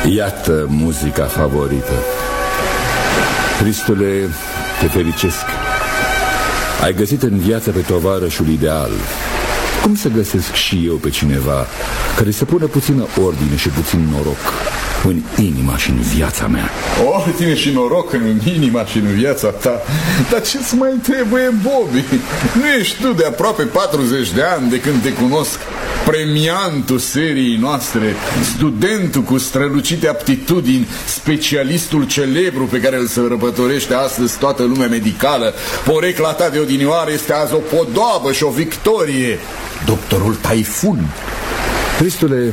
Iată muzica favorită. Cristule, te fericesc. Ai găsit în viață pe tovarășul ideal. Cum să găsesc și eu pe cineva care să pună puțină ordine și puțin noroc în inima și în viața mea? Ordine și noroc în inima și în viața ta? Dar ce-ți mai trebuie, Bobby? Nu ești tu de aproape 40 de ani de când te cunosc, premiantul seriei noastre, studentul cu strălucite aptitudini, specialistul celebru pe care îl sărbătorește astăzi toată lumea medicală. Porecla ta de odinioară este azi o podoabă și o victorie, doctorul Taifun. Cristule,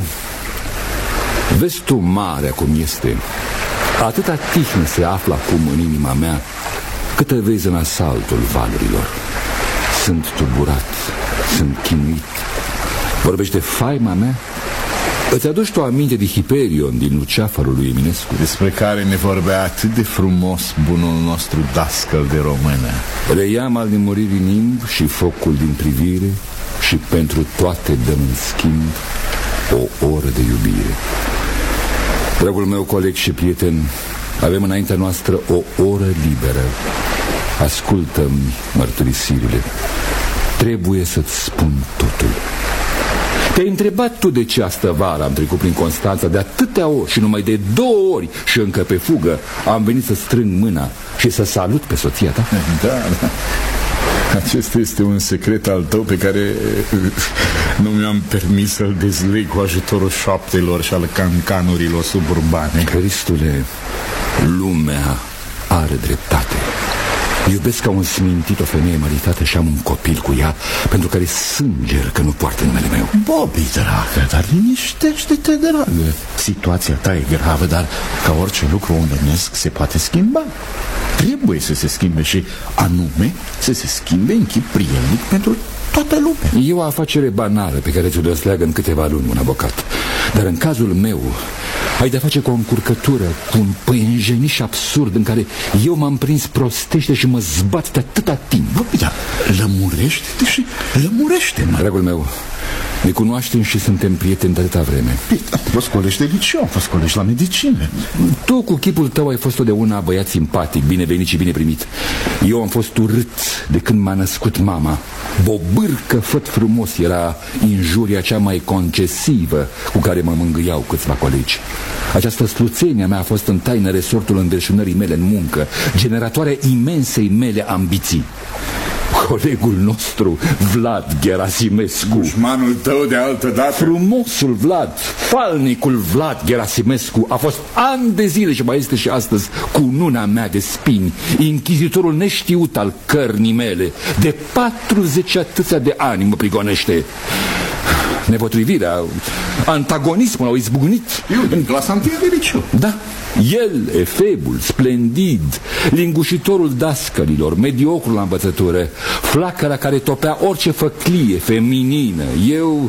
vezi tu marea cum este. Atâta tihnă se află acum în inima mea, câtă vezi în asaltul valurilor. Sunt tulburat, sunt chinuit. Vorbește faima mea? Îți aduci tu aminte de Hiperion din Luceafărul lui Eminescu? Despre care ne vorbea atât de frumos bunul nostru dascăl de română. Reiam al nemuririi nimb și focul din privire, și pentru toate dăm în schimb o oră de iubire. Dragul meu coleg și prieten, avem înaintea noastră o oră liberă. Ascultă-mi mărturisirile. Trebuie să-ți spun totul. Te-ai întrebat tu de ce astă vară am trecut prin Constanța de atâtea ori și numai de 2 ori și încă pe fugă am venit să strâng mâna și să salut pe soția ta? Da, da. Acesta este un secret al tău pe care nu mi-am permis să-l dezleg cu ajutorul șoaptelor și al cancanurilor suburbane. Cristule, lumea are dreptate. Iubesc ca un smintit o femeie măritată și am un copil cu ea, pentru care sânger că nu poartă numele meu. Bobby, dragă, dar liniștește-te, dragă. Situația ta e gravă, dar ca orice lucru omenesc se poate schimba. Trebuie să se schimbe și anume să se schimbe în chip prielnic pentru toată lumea. E o afacere banală pe care ți-o desleagă în câteva luni un avocat. Dar în cazul meu ai de-a face cu o încurcătură, cu un păienjeniș absurd în care eu m-am prins prostește și mă zbat de atâta timp. Bă, da, lămurește-te și lămurește-mă. Dragul meu, ne cunoaștem și suntem prieteni de atâta vreme. Am fost colegi de liceu, am fost colegi la medicină. Tu cu chipul tău ai fost totdeauna băiat simpatic, binevenit și bine primit. Eu am fost urât de când m-a născut mama. Bobârcă, făt frumos era injuria cea mai concesivă cu care mă mângâiau câțiva colegi. Această sluțenie mea a fost în taină resortul înverșunării mele în muncă, generatoarea imensei mele ambiții. Colegul nostru, Vlad Gerasimescu, dușmanul tău de altă dată. Frumosul Vlad, falnicul Vlad Gerasimescu a fost ani de zile și mai este și astăzi cununa mea de spini, inchizitorul neștiut al cărnii mele. De 40 atâția de ani mă prigonește. Nepotrivirea, antagonismul au izbucnit. Eu din clasa întâi de liceu. Da, el, efebul, splendid, lingușitorul dascălilor, mediocrul la învățătură, flacăra care topea orice făclie feminină. Eu,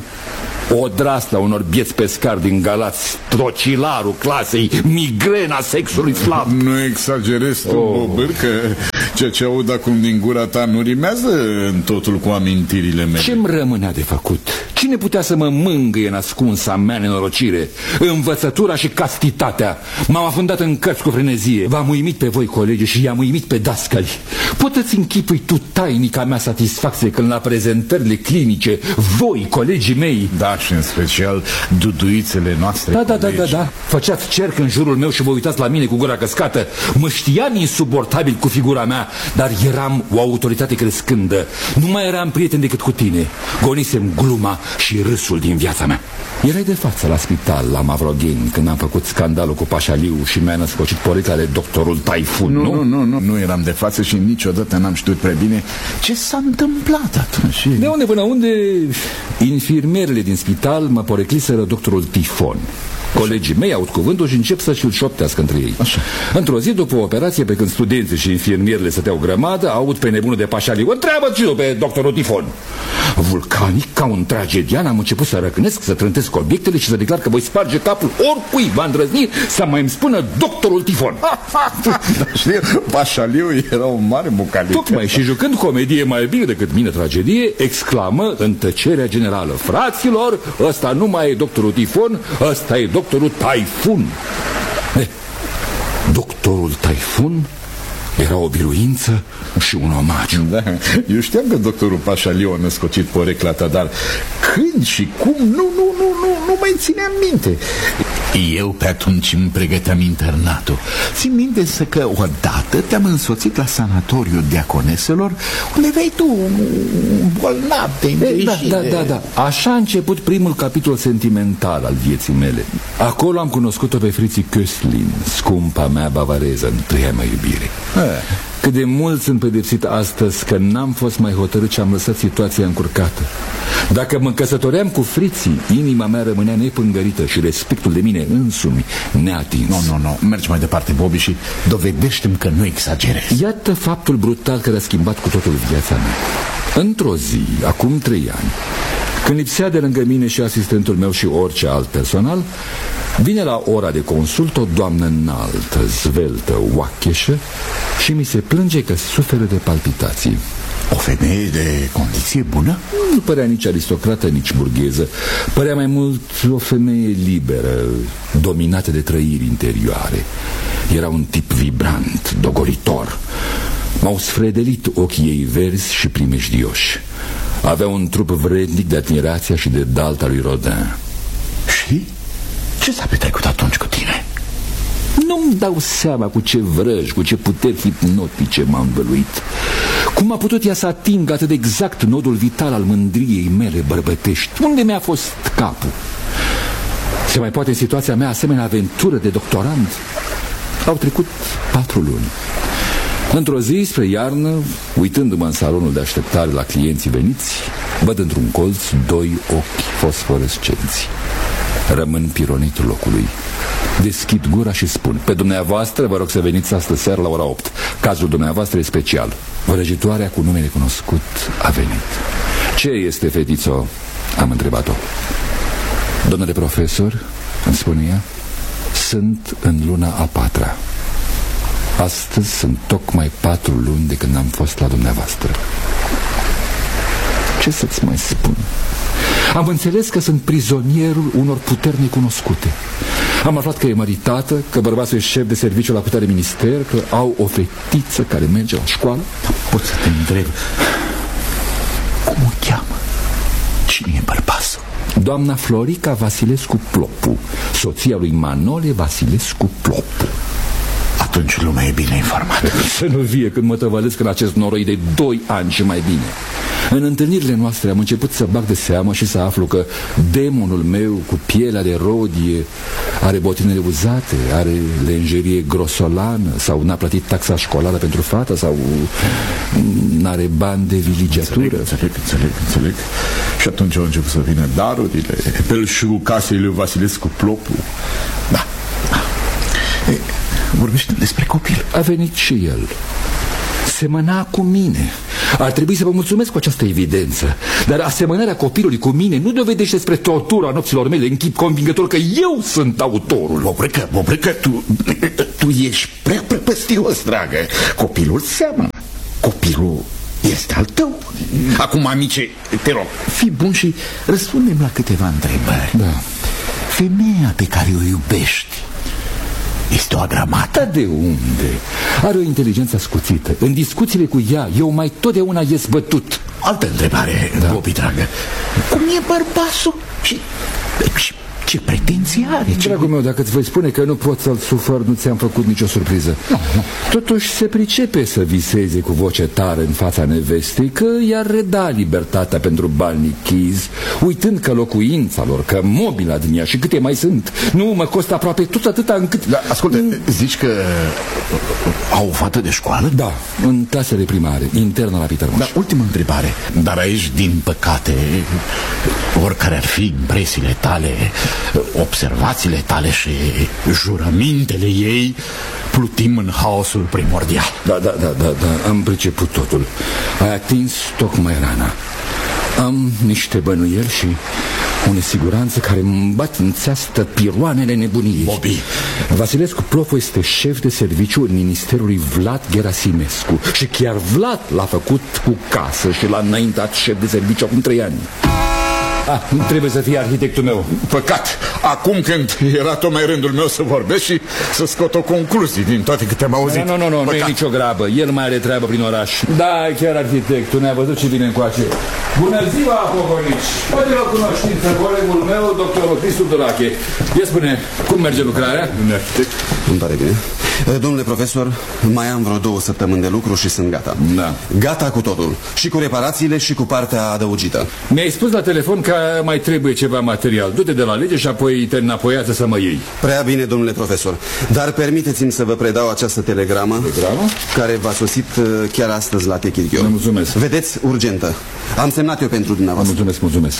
odrasla unor bieți pescari din Galați, trocilarul clasei, migrena sexului slav. Nu exagerezi tu, Bobârcă. Ceea ce aud acum din gura ta nu rimează în totul cu amintirile mele. Ce-mi rămânea de făcut? Cine putea să mă mângâie în ascunsa mea nenorocire? Învățătura și castitatea. M-am afundat în cărți cu frenezie. V-am uimit pe voi, colegi, și i-am uimit pe dascăli. Poți-ți închipui tu tainica mea satisfacție când la prezentările clinice, voi, colegii mei... Da, și în special duduițele noastre. Da. Făceați cerc în jurul meu și vă uitați la mine cu gura căscată. Mă știam insuportabil cu figura mea, dar eram o autoritate crescândă. Nu mai eram prieten decât cu tine. Gonisem gluma și râsul din viața mea. Erai de față la spital, la Mavrogheni, când am făcut scandalul cu Pașaliu și mi-a născocit porecla de doctorul Taifun, nu? Nu eram de față și niciodată n-am știut prea bine ce s-a întâmplat atunci. De unde până unde infirmierele din spital mă porecliseră doctorul Tifon. Colegii mei aud cuvântul și încep să-și-l șoptească între ei. Așa. Într-o zi, după o operație, pe când studenții și infirmierele stăteau grămadă, aud pe nebunul de Pașaliu: întreabă-ți pe doctorul Tifon. Vulcanic, ca un tragedian, am început să răcnesc, să trântesc obiectele și să declar că voi sparge capul oricui va îndrăzni să mai îmi spună doctorul Tifon. Știu, Pașaliu era un mare bucalic. Tocmai, și jucând comedie mai bine decât mine tragedie, exclamă în tăcerea generală: fraților, ăsta nu mai e doctorul Tifon, ăsta e doctorul Taifun. Doctorul Taifun era o biruință și un omagiu. Da, eu știam că doctorul Pașaliu a născocit porecla ta, dar când și cum, nu mai țineam minte. Eu pe atunci îmi pregăteam internatul. Țin minte însă că odată te-am însoțit la sanatoriul diaconeselor, unde vei tu un bolnav de îngrijire. Da. Așa a început primul capitol sentimental al vieții mele. Acolo am cunoscut-o pe friții Köstlin, scumpa mea bavareză, întâia mea iubire. Cât de mult sunt pedepsit astăzi că n-am fost mai hotărât și am lăsat situația încurcată. Dacă mă căsătoream cu friții, inima mea rămânea nepângărită și respectul de mine însumi neatins. Nu, mergi mai departe, Bobby, și dovedește-mi că nu exagerezi. Iată faptul brutal care a schimbat cu totul viața mea. Într-o zi, acum 3 ani, când lipsea de lângă mine și asistentul meu și orice alt personal, vine la ora de consult o doamnă înaltă, zveltă, oacheșă și mi se plânge că suferă de palpitații. O femeie de condiție bună? Nu părea nici aristocrată, nici burgheză. Părea mai mult o femeie liberă, dominată de trăiri interioare. Era un tip vibrant, dogoritor. M-au sfredelit ochii ei verzi și primejdioși. Avea un trup vrednic de admirația și de dalta lui Rodin. Și? Ce s-a petrecut atunci cu tine? Nu-mi dau seama cu ce vrăj, cu ce puteri hipnotice m-a învăluit. Cum a putut ea să atingă atât de exact nodul vital al mândriei mele bărbătești? Unde mi-a fost capul? Se mai poate în situația mea asemenea aventură de doctorand? Au trecut 4 luni. Într-o zi, spre iarnă, uitându-mă în salonul de așteptare la clienții veniți, văd într-un colț 2 ochi fosforescenți. Rămân pironitul locului. Deschid gura și spun: pe dumneavoastră vă rog să veniți astă seară la ora 8. Cazul dumneavoastră e special. Vrăjitoarea cu nume necunoscut a venit. Ce este, fetițo? Am întrebat-o. Domnule profesor, îmi spune ea, sunt în luna a 4-a. Astăzi sunt tocmai 4 luni de când am fost la dumneavoastră. Ce să-ți mai spun? Am înțeles că sunt prizonierul unor puteri necunoscute. Am aflat că e măritată, că bărbatul e șef de serviciu la cutare minister, că au o fetiță care merge la școală. Pot să te întreb, cum o cheamă? Cine e bărbatul? Doamna Florica Vasilescu Plopu, soția lui Manole Vasilescu Plopu. Atunci lumea e bine informată. Să nu vie când mă tăvălesc în acest noroi de 2 ani și mai bine. În întâlnirile noastre am început să bag de seamă și să aflu că demonul meu cu pielea de rodie are botinele uzate, are lenjerie grosolană, sau n-a plătit taxa școlară pentru fată, sau n-are bani de viligiatură. Înțeleg. Și atunci au început să vină darurile, pelșugul casei lui Vasilescu Plopu. Da. Vorbește despre copil. A venit și el. Semăna cu mine. Ar trebui să vă mulțumesc cu această evidență. Dar asemănarea copilului cu mine nu dovedește spre tortura nopților mele în chip convingător că eu sunt autorul. Bobrică, tu ești prea prăpăstios, dragă. Copilul seamănă. Copilul este al tău. Acum, amice, te rog, fii bun și răspundem la câteva întrebări. Da. Femeia pe care o iubești este o agramată? Dar de unde? Are o inteligență ascuțită. În discuțiile cu ea, eu mai totdeauna ies bătut. Altă întrebare, da. Bobby, dragă. Cum e bărbatul? Și ce pretenții are? Dragul meu, dacă îți voi spune că nu pot să-l sufăr, nu ți-am făcut nicio surpriză. Nu. Totuși se pricepe să viseze cu voce tare în fața nevestei că i-ar reda libertatea pentru banii chizi, uitând că locuința lor, că mobila din ea și câte mai sunt, nu mă costă aproape tot atâta încât... Da, ascultă, zici că au o fată de școală? Da, în clasele primare, internă la Pitermoș. Da, ultima întrebare. Dar aici, din păcate, oricare ar fi impresiile tale, observațiile tale și jurămintele ei, plutim în haosul primordial. Da, am priceput totul. Ai atins tocmai rana. Am niște bănuieli și o nesiguranță care îmi bat în țeastă piroanele nebuniei. Bobby, Vasilescu Plopu este șef de serviciu în ministerul lui Vlad Gerasimescu. Și chiar Vlad l-a făcut cu casă și l-a înaintat șef de serviciu acum 3 ani. Nu trebuie să fie arhitectul meu. Păcat. Acum când era tocmai rândul meu să vorbesc și să scot o concluzie din toate câte am auzit. Nu e nicio grabă. El mai are treabă prin oraș. Da, chiar arhitectul. Ne-a văzut ce vine încoace. Bună ziua, Poconici. Poate la cunoștință colegul meu, doctorul Cristu Dorache. Ia spune, cum merge lucrarea? Domnule arhitect. Îmi pare bine. Domnule profesor, mai am vreo 2 săptămâni de lucru și sunt gata. Da. Gata cu totul. Și cu reparațiile și cu partea adăugită. Mi-ai spus la telefon că mai trebuie ceva material. Du-te de la lege și apoi te înapoiază să mă iei. Prea bine, domnule profesor. Dar permiteți-mi să vă predau această telegramă. Telegramă? Care v-a sosit chiar astăzi la Techirghiu. Mulțumesc. Vedeți, urgentă. Am semnat eu pentru dumneavoastră. Mulțumesc.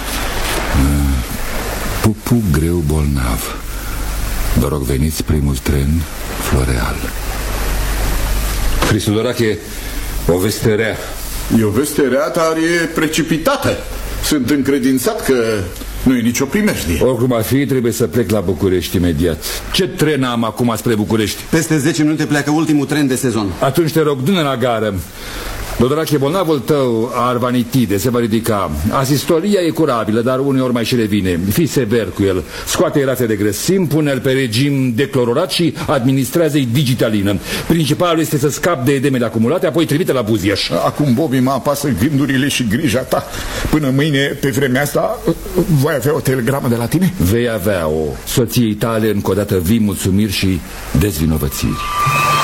Pupu greu bolnav. Vă rog, veniți primul tren, Floreal. Cristu Dorache, o veste rea. E o veste rea, dar e precipitată. Sunt încredințat că nu e nicio primejdie. Oricum ar fi, trebuie să plec la București imediat. Ce tren am acum spre București? Peste 10 minute pleacă ultimul tren de sezon. Atunci te rog, du-ne la gară. Dodorache, bolnavul tău, arvanitide, se va ridica. Asistolia e curabilă, dar uneori mai și revine. Fii sever cu el. Scoate-i rate de grăsimi, pune-l pe regim declorat și administrează-i digitalină. Principalul este să scap de edemele acumulate, apoi trimite la Buziaș. Acum, Bobby, mă apasă gândurile și grija ta. Până mâine, pe vremea asta, voi avea o telegramă de la tine? Vei avea-o. Soției tale încă o dată vii mulțumiri și dezvinovățiri.